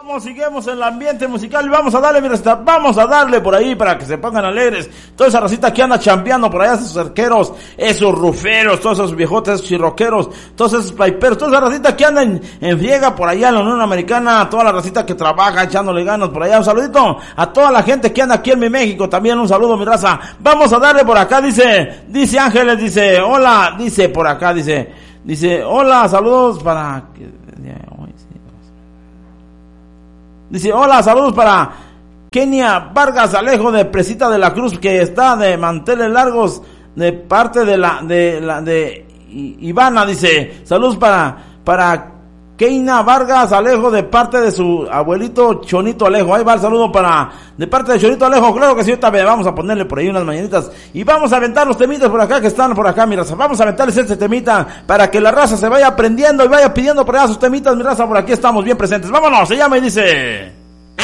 Seguimos en el ambiente musical y vamos a darle, mira, vamos a darle por ahí para que se pongan alegres. Toda esa racita que anda chambeando por allá, esos arqueros, esos ruferos, todos esos viejotes, esos chirroqueros, todos esos paiperos, toda esa racita que anda en friega por allá en la Unión Americana, toda la racita que trabaja echándole ganas por allá. Un saludito a toda la gente que anda aquí en mi México, también un saludo, mi raza. Vamos a darle por acá, dice Ángeles, dice, hola, dice por acá, dice, hola, saludos para... Dice, hola, saludos para Kenia Vargas Alejo de Presita de la Cruz, que está de manteles largos, de parte de Ivana, dice, saludos para Keina Vargas Alejo de parte de su abuelito Chonito Alejo. Ahí va el saludo de parte de Chonito Alejo. Claro que sí, ahorita vamos a ponerle por ahí unas mañanitas y vamos a aventar los temitas por acá que están por acá, mi raza. Vamos a aventarles este temita para que la raza se vaya aprendiendo y vaya pidiendo por allá sus temitas, mi raza. Por aquí estamos bien presentes. Vámonos, se llama y dice...